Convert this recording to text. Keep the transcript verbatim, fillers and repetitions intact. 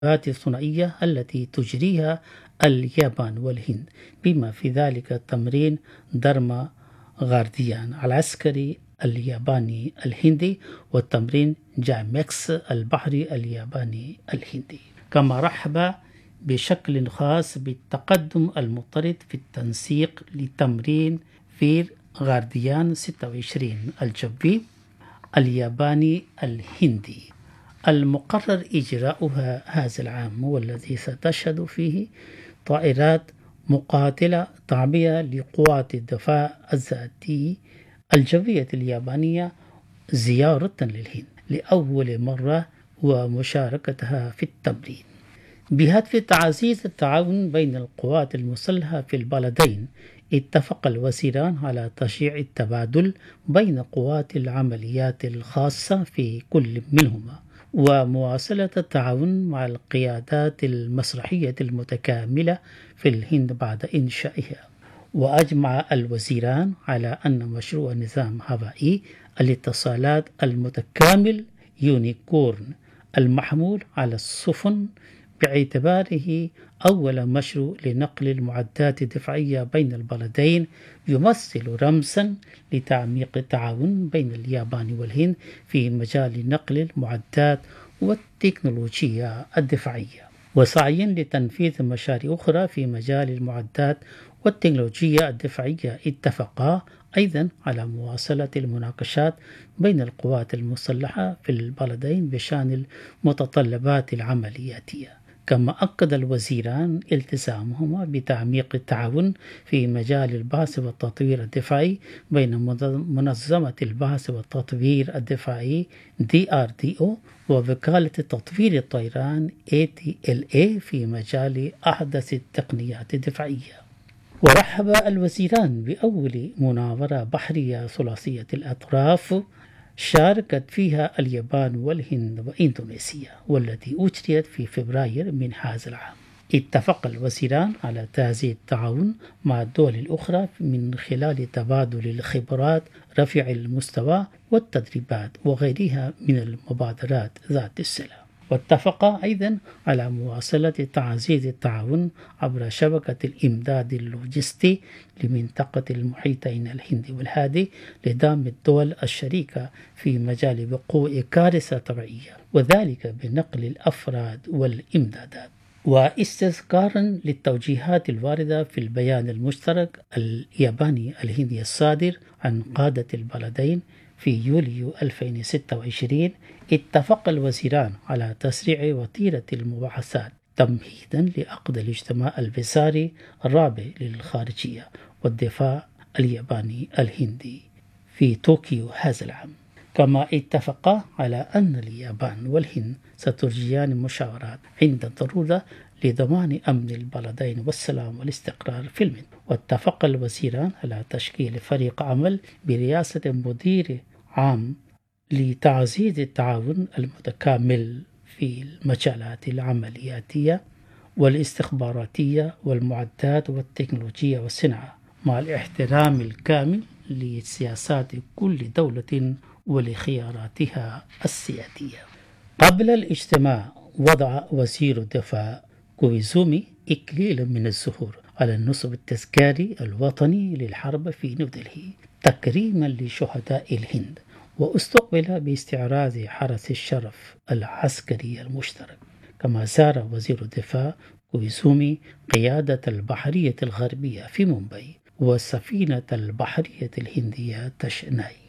التدريبات الثنائية التي تجريها اليابان والهند، بما في ذلك تمرين درما غارديان العسكري الياباني الهندي والتمرين جامكس البحري الياباني الهندي. كما رحب بشكل خاص بالتقدم المضطرد في التنسيق لتمرين فير غارديان ستة وعشرين الجوي الياباني الهندي المقرر إجراؤها هذا العام، والذي ستشهد فيه طائرات مقاتلة تعبئة لقوات الدفاع الذاتي الجوية اليابانية زيارة للهند لأول مرة ومشاركتها في التمرين. بهدف تعزيز التعاون بين القوات المسلحة في البلدين، اتفق الوزيران على تشجيع التبادل بين قوات العمليات الخاصة في كل منهما، ومواصلة التعاون مع القيادات المسرحية المتكاملة في الهند بعد إنشائها. وأجمع الوزيران على أن مشروع نظام هوائي الاتصالات المتكامل يونيكورن المحمول على السفن باعتباره أول مشروع لنقل المعدات الدفاعية بين البلدين يمثل رمزا لتعميق التعاون بين اليابان والهند في مجال نقل المعدات والتكنولوجيا الدفاعية، وسعيا لتنفيذ مشاريع أخرى في مجال المعدات والتكنولوجيا الدفاعية. اتفقا أيضا على مواصلة المناقشات بين القوات المسلحة في البلدين بشأن المتطلبات العملياتية. كما أكد الوزيران التزامهما بتعميق التعاون في مجال البحث والتطوير الدفاعي بين منظمة البحث والتطوير الدفاعي دي آر دي أو ووكالة تطوير الطيران إيه تي إل إيه في مجال أحدث التقنيات الدفاعية. ورحب الوزيران بأول مناورة بحرية ثلاثية الأطراف شاركت فيها اليابان والهند وإندونيسيا، والتي أجريت في فبراير من هذا العام. اتفق الوزيران على تعزيز التعاون مع الدول الأخرى من خلال تبادل الخبرات، رفع المستوى والتدريبات وغيرها من المبادرات ذات الصلة. واتفقا أيضا على مواصلة تعزيز التعاون عبر شبكة الإمداد اللوجستي لمنطقة المحيطين الهندي والهادي لدعم الدول الشريكة في مجال وقوع كارثة طبيعية، وذلك بنقل الأفراد والإمدادات. واستذكارا للتوجيهات الواردة في البيان المشترك الياباني الهندي الصادر عن قادة البلدين في يوليو ألفين وستة وعشرين، اتفق الوزيران على تسريع وتيرة المباحثات تمهيدا لعقد الاجتماع الوزاري الرابع للخارجية والدفاع الياباني الهندي في طوكيو هذا العام. كما اتفقا على أن اليابان والهند ستجريان مشاورات عند الضرورة لضمان أمن البلدين والسلام والاستقرار في المنطقة. واتفق الوزيران على تشكيل فريق عمل برئاسة مدير عام لتعزيز التعاون المتكامل في المجالات العملياتية والاستخباراتية والمعدات والتكنولوجيا والصناعة، مع الاحترام الكامل لسياسات كل دولة ولخياراتها السيادية. قبل الاجتماع وضع وزير الدفاع كويزومي إكليلا من الزهور على النصب التذكاري الوطني للحرب في نيودلهي تكريما لشهداء الهند، واستقبل باستعراض حرس الشرف العسكري المشترك. كما زار وزير الدفاع كويزومي قيادة البحرية الغربية في مومباي والسفينة البحرية الهندية تشناي.